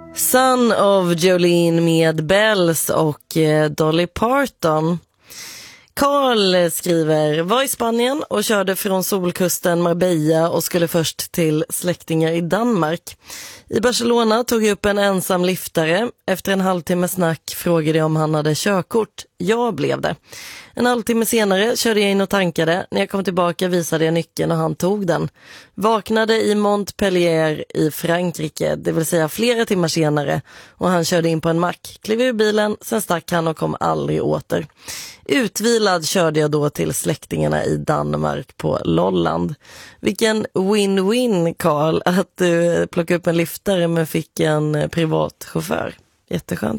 Son of Jolene med Bells och Dolly Parton. Carl skriver, var i Spanien och körde från solkusten Marbella och skulle först till släktingar i Danmark. I Barcelona tog jag upp en ensam liftare. Efter en halvtimme snack frågade jag om han hade körkort. Ja, blev det. En halvtimme senare körde jag in och tankade. När jag kom tillbaka visade jag nyckeln och han tog den. Vaknade i Montpellier i Frankrike, det vill säga flera timmar senare. Och han körde in på en mack, klev ur bilen, sen stack han och kom aldrig åter. Utvilad körde jag då till släktingarna i Danmark på Lolland. Vilken win-win, Carl, att du plockade upp en liftare men fick en privat chaufför. Jätteskönt.